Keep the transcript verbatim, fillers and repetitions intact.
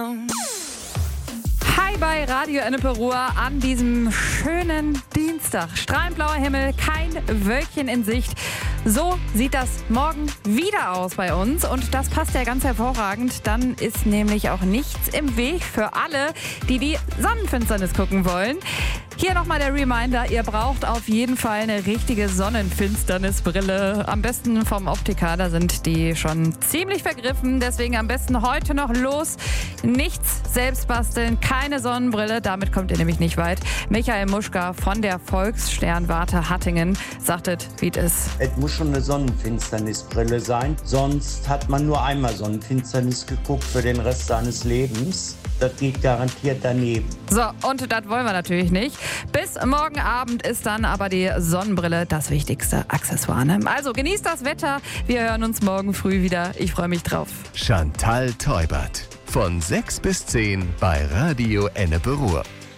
Hi bei Radio Ennepe-Ruhr an diesem schönen Dienstag. Strahlend blauer Himmel, kein Wölkchen in Sicht. So sieht das morgen wieder aus bei uns und das passt ja ganz hervorragend. Dann ist nämlich auch nichts im Weg für alle, die die Sonnenfinsternis gucken wollen. Hier nochmal der Reminder, ihr braucht auf jeden Fall eine richtige Sonnenfinsternisbrille. Am besten vom Optiker, da sind die schon ziemlich vergriffen. Deswegen am besten heute noch los. Nichts selbst basteln, keine Sonnenbrille, damit kommt ihr nämlich nicht weit. Michael Muschka von der Volkssternwarte Hattingen sagtet, wie es ist. Es muss schon eine Sonnenfinsternisbrille sein, sonst hat man nur einmal Sonnenfinsternis geguckt für den Rest seines Lebens. Das geht garantiert daneben. So, und das wollen wir natürlich nicht. Bis morgen Abend ist dann aber die Sonnenbrille das wichtigste Accessoire. Ne? Also genießt das Wetter. Wir hören uns morgen früh wieder. Ich freue mich drauf. Chantal Teubert. Von sechs bis zehn bei Radio Ennepe-Ruhr.